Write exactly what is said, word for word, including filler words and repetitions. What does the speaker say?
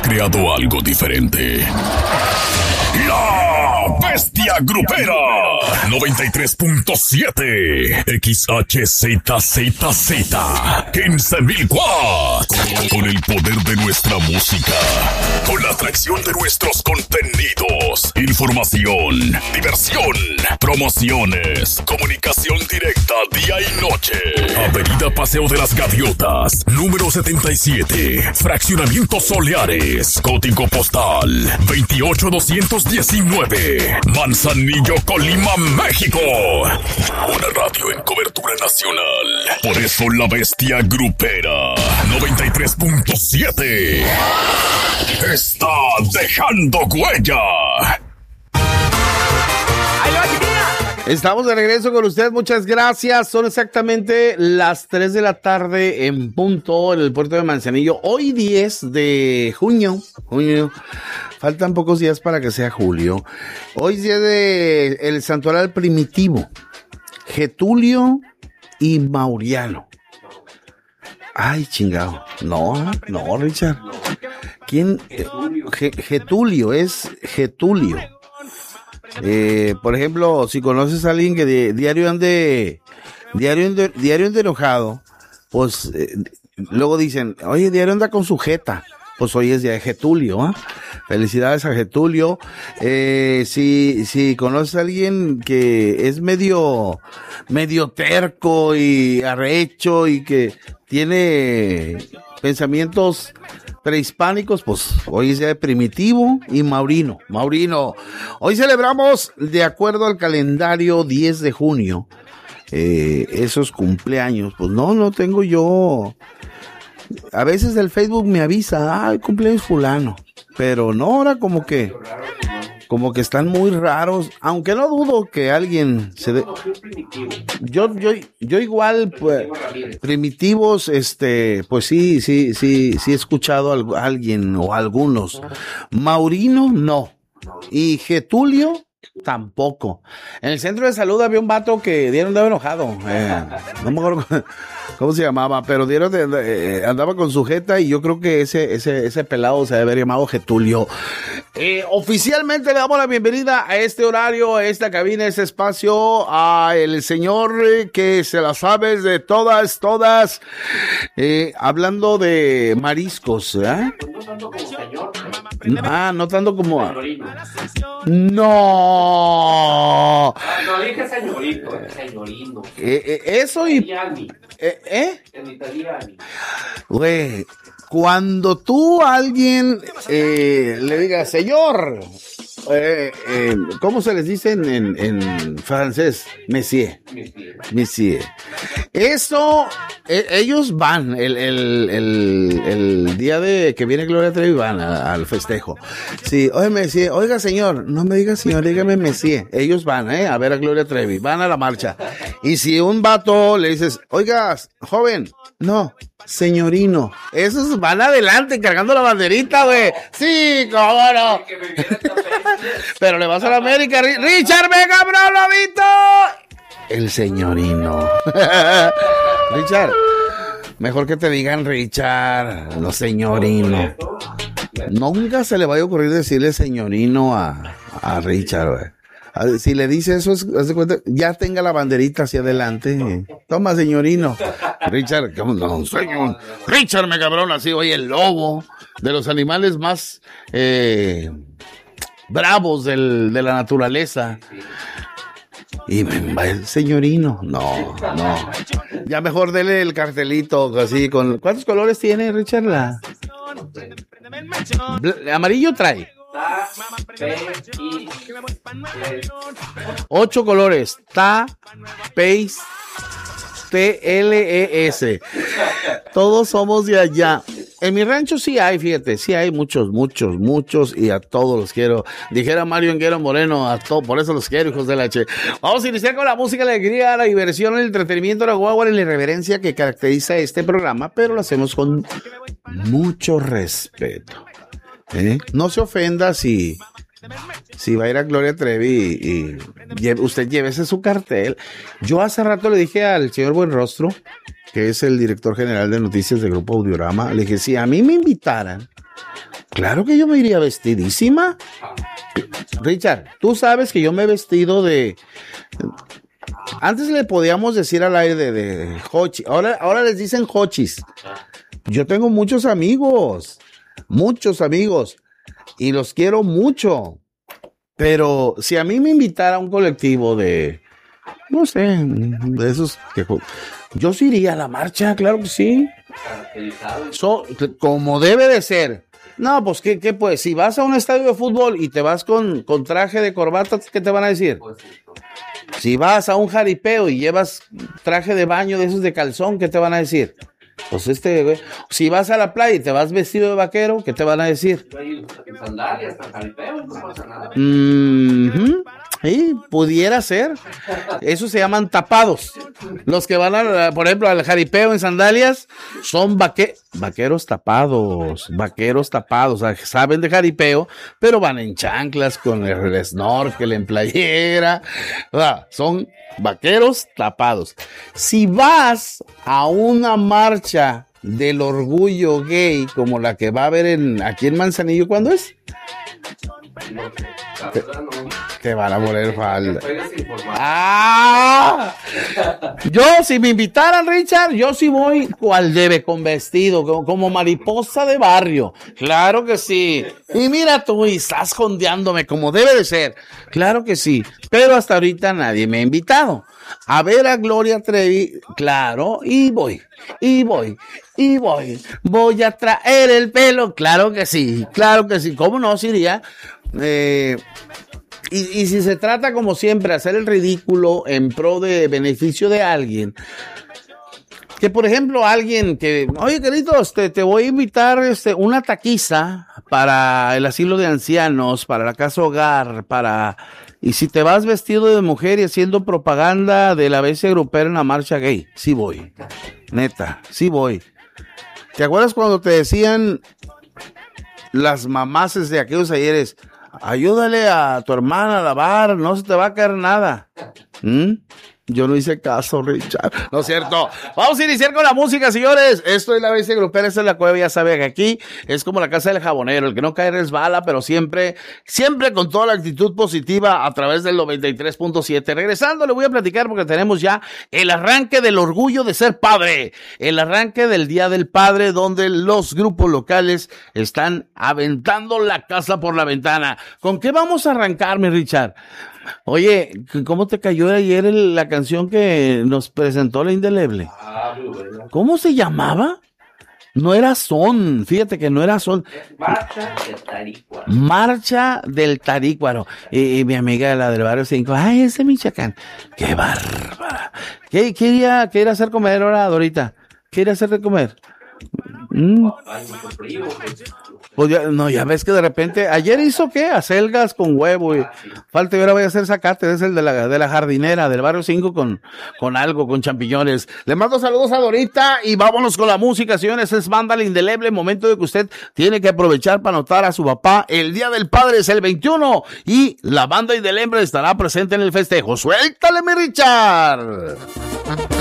creado algo diferente. La Bestia Grupera noventa y tres punto siete X H Z Z Z quince mil watts. Con el poder de nuestra música, con la atracción de nuestros contenidos, información, diversión, promociones, comunicación directa día y noche. Avenida Paseo de las Gaviotas, número setenta y siete, Fraccionamiento Soleares, código postal veintiocho doscientos diecinueve, Manzanillo, Colima, México. Una radio en cobertura nacional. Por eso la Bestia Grupera noventa y tres punto siete está dejando huella. Estamos de regreso con usted, muchas gracias. Son exactamente las tres de la tarde en punto en el puerto de Manzanillo. Hoy diez de junio, junio, faltan pocos días para que sea julio. Hoy es día de el santoral primitivo, Getulio y Mauriano. Ay, chingado. No, no, Richard. ¿Quién? Getulio, es Getulio. Eh, por ejemplo, si conoces a alguien que de, diario ande, diario ande, diario ande enojado, pues eh, luego dicen, oye, diario anda con su jeta. Pues hoy es día de Getulio, ¿eh? Felicidades a Getulio. Eh, si, si conoces a alguien que es medio, medio terco y arrecho y que tiene pensamientos prehispánicos, pues hoy es día de Primitivo y Maurino. Maurino. Hoy celebramos, de acuerdo al calendario, diez de junio, eh, esos cumpleaños. Pues no, no tengo yo. A veces el Facebook me avisa, ay, cumpleaños fulano. Pero no, ahora como que, como que están muy raros, aunque no dudo que alguien se dé. Yo, yo, yo igual, pues, primitivos, este, pues sí, sí, sí, sí he escuchado a alguien o algunos. Maurino, no. Y Getulio, tampoco. En el centro de salud había un vato que dieron andaba enojado. Eh, no me acuerdo cómo se llamaba, pero dieron de, eh, andaba con su jeta y yo creo que ese, ese, ese pelado se debe haber llamado Getulio. Eh, oficialmente le damos la bienvenida a este horario, a esta cabina, a este espacio, a el señor eh, que se la sabe de todas, todas, eh, hablando de mariscos, ¿eh? Ah, no tanto como... No. No dije señorito, señorino. Eh, eh, eso y... Eh, ¿Eh? En italiano. Güey, cuando tú a alguien eh, le digas, señor, eh, eh, ¿cómo se les dice en, en, en francés? Monsieur. Monsieur. Eso, eh, ellos van, el, el, el, el día de que viene Gloria Trevi van a, al festejo. Sí, oye, Monsieur, oiga, señor, no me diga señor, dígame Monsieur. Ellos van, eh, a ver a Gloria Trevi, van a la marcha. Y si un vato le dices, oiga, joven, no, señorino, esos van adelante cargando la banderita, güey. Sí, cómo no. Pero le vas a la América, Richard, venga, bro, lobito. El señorino. Richard, mejor que te digan Richard, no señorino. Nunca se le vaya a ocurrir decirle señorino a, a Richard, güey. Si le dice eso, haz de cuenta, ya tenga la banderita hacia adelante. Toma, señorino. Richard, ¿cómo no? Señor. Richard, me cabrón, así, oye, el lobo, de los animales más eh, bravos del, de la naturaleza. Y me va el señorino. No, no. Ya mejor dele el cartelito, así, con... ¿Cuántos colores tiene, Richard? La... Amarillo trae. Ocho colores. Ta, Pace, T, L, E, S. Todos somos de allá. En mi rancho sí hay, fíjate, sí hay muchos, muchos, muchos, y a todos los quiero. Dijera Mario Enguero Moreno, a todos, por eso los quiero, hijos de la H. Vamos a iniciar con la música, la alegría, la diversión, el entretenimiento, la guagua, la irreverencia que caracteriza este programa, pero lo hacemos con mucho respeto. ¿Eh? No se ofenda si, si va a ir a Gloria Trevi y, y lleve, usted llévese su cartel. Yo hace rato le dije al señor Buenrostro, que es el director general de noticias del Grupo Audiorama, le dije, si a mí me invitaran Claro que yo me iría vestidísima. Richard, tú sabes que yo me he vestido de... Antes le podíamos decir al aire de, de hochi, ahora, ahora les dicen hochis. Yo tengo muchos amigos, muchos amigos, y los quiero mucho. Pero si a mí me invitara a un colectivo de, no sé, de esos que... Yo sí iría a la marcha, claro que sí. So, como debe de ser. No, pues, ¿qué, qué pues? Si vas a un estadio de fútbol y te vas con, con traje de corbata, ¿qué te van a decir? Si vas a un jaripeo y llevas traje de baño de esos de calzón, ¿qué te van a decir? Pues este, güey. Si vas a la playa y te vas vestido de vaquero, ¿qué te van a decir? Sandalias, jaripeo, no pasa nada. Mm-hmm. Sí, pudiera ser. Eso se llaman tapados. Los que van, a, por ejemplo, al jaripeo en sandalias son vaque vaqueros tapados. Vaqueros tapados. O sea, saben de jaripeo, pero van en chanclas con el, el snorkel en playera. O sea, son vaqueros tapados. Si vas a una marcha del orgullo gay como la que va a haber en, aquí en Manzanillo, ¿cuándo es? Te, te van a poner falda. ¡Ah! Yo, si me invitaran, Richard, yo sí voy cual debe, con vestido, como, como mariposa de barrio. Claro que sí. Y mira tú, y estás jondeándome como debe de ser. Claro que sí. Pero hasta ahorita nadie me ha invitado. A ver a Gloria Trevi, claro, y voy, y voy, y voy. Voy a traer el pelo, claro que sí, claro que sí. ¿Cómo no, Siria? Eh, y, y si se trata, como siempre, hacer el ridículo en pro de beneficio de alguien, que por ejemplo alguien que, oye queridos, te, te voy a invitar este, una taquiza para el asilo de ancianos, para la casa hogar, para... Y si te vas vestido de mujer y haciendo propaganda de la B C grupera en la marcha gay, sí voy, neta, sí voy. ¿Te acuerdas cuando te decían las mamases de aquellos ayeres, ayúdale a tu hermana a lavar, no se te va a caer nada? ¿Mm? Yo no hice caso, Richard. No es cierto. Vamos a iniciar con la música, señores. Esto es la B C grupera, esta es la cueva. Ya sabe que aquí es como la casa del jabonero. El que no cae resbala, pero siempre, siempre con toda la actitud positiva a través del noventa y tres punto siete. Regresando, le voy a platicar porque tenemos ya el arranque del orgullo de ser padre. El arranque del Día del Padre, donde los grupos locales están aventando la casa por la ventana. ¿Con qué vamos a arrancar, mi Richard? Oye, ¿cómo te cayó ayer el, la canción que nos presentó la Indeleble? ¿Cómo se llamaba? No era son, fíjate que no era son. Marcha del Tarícuaro. Marcha del Tarícuaro. Y, y mi amiga, la del barrio cinco, ay, ese Michoacán. ¡Qué bárbara! ¿Qué quería, qué iría a hacer comer ahora, Dorita? ¿Qué iría a hacer de comer? Mm. Hay mucho frío. Pues ya, no, ya ves que de repente, ayer hizo qué, acelgas con huevo y falta y ahora voy a hacer zacate, es el de la, de la jardinera del barrio cinco con, con algo, con champiñones. Le mando saludos a Dorita y vámonos con la música, señores, es Banda La Indeleble, momento de que usted tiene que aprovechar para anotar a su papá. El Día del Padre es el veintiuno y la Banda Indeleble estará presente en el festejo. ¡Suéltale, mi Richard!